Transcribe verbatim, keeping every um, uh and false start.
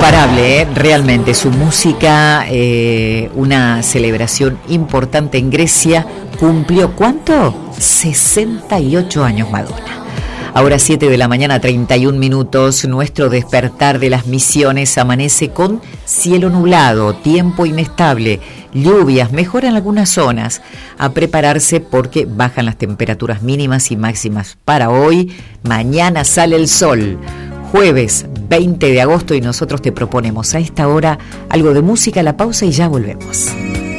Imparable, ¿eh? Realmente su música, eh, una celebración importante en Grecia. ¿Cumplió cuánto? sesenta y ocho años Madonna. Ahora siete de la mañana, treinta y un minutos, nuestro despertar de las Misiones amanece con cielo nublado, tiempo inestable, lluvias, mejora en algunas zonas. A prepararse porque bajan las temperaturas mínimas y máximas para hoy. Mañana sale el sol. Jueves veinte de agosto y nosotros te proponemos a esta hora algo de música, la pausa y ya volvemos.